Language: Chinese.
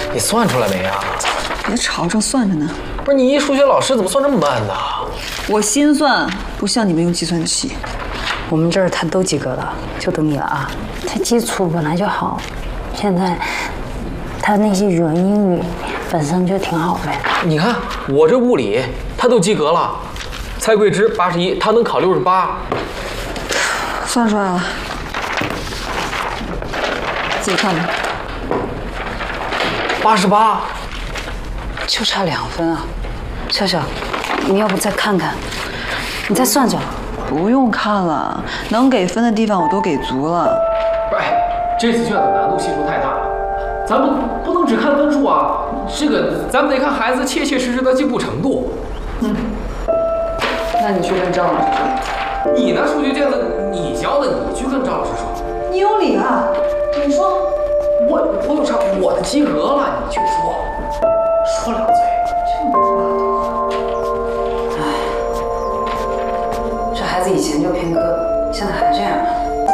你算出来没啊？ 别吵，正算着呢。 不是你一数学老师怎么算这么慢呢？ 我心算不像你们用计算器。 我们这儿他都及格了，就等你了啊！他基础本来就好，现在他那些语文、英语本身就挺好呗。 你看我这物理他都及格了，蔡桂芝81，他能考68。 算出来了，自己看吧。 88， 就差2分啊！笑笑，你要不再看看？你再算算。 不用看了，能给分的地方我都给足了。 哎，这次卷子难度系数太大了，咱们不能只看分数啊，这个咱们得看孩子切切实实的进步程度。 那你去跟张老师说。 你那数学卷子你教的，你去跟赵老师说。 你有理啊！你说。 我有啥？我的及格了，你去说，说两嘴。 这孩子以前就偏科，现在还这样。